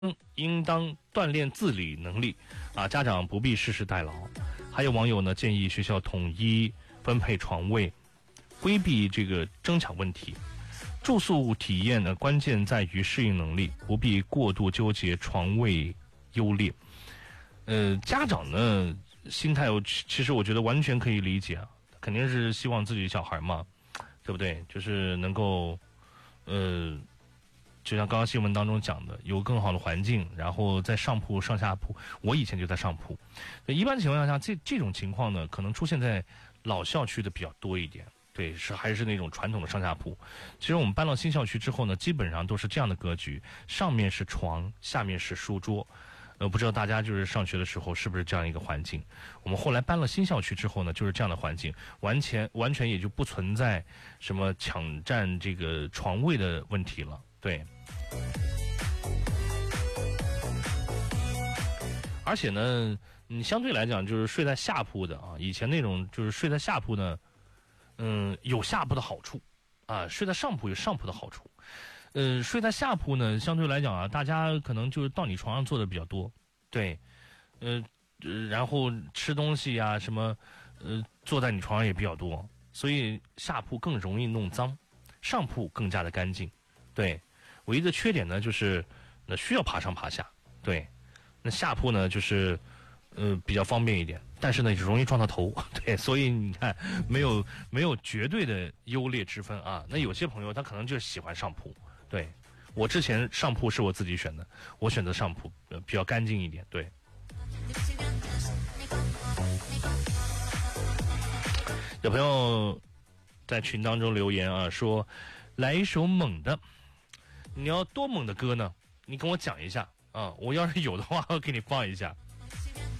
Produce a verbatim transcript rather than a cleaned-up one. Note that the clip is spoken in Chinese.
应当锻炼自理能力啊，家长不必事事代劳。还有网友呢建议学校统一分配床位，规避这个争抢问题。住宿体验呢，关键在于适应能力，不必过度纠结床位优劣。呃，家长呢心态，其实我觉得完全可以理解啊，肯定是希望自己小孩嘛，对不对？就是能够，呃，就像刚刚新闻当中讲的，有更好的环境，然后在上铺、上下铺。我以前就在上铺，一般情况下，这这种情况呢，可能出现在老校区的比较多一点。对，是还是那种传统的上下铺。其实我们搬到新校区之后呢，基本上都是这样的格局，上面是床，下面是书桌。呃，不知道大家就是上学的时候是不是这样一个环境？我们后来搬了新校区之后呢，就是这样的环境，完全完全也就不存在什么抢占这个床位的问题了。对。而且呢，你相对来讲就是睡在下铺的啊，以前那种就是睡在下铺呢。嗯，有下铺的好处，啊，睡在上铺有上铺的好处。呃，睡在下铺呢，相对来讲啊，大家可能就是到你床上坐的比较多，对，呃，然后吃东西呀、啊、什么，呃，坐在你床上也比较多，所以下铺更容易弄脏，上铺更加的干净。对，唯一的缺点呢就是那需要爬上爬下，对，那下铺呢就是呃比较方便一点。但是呢，容易撞到头，对，所以你看，没有没有绝对的优劣之分啊。那有些朋友他可能就是喜欢上铺，对，我之前上铺是我自己选的，我选择上铺，呃，比较干净一点，对。有朋友在群当中留言啊，说来一首猛的，你要多猛的歌呢？你跟我讲一下啊，我要是有的话，我给你放一下。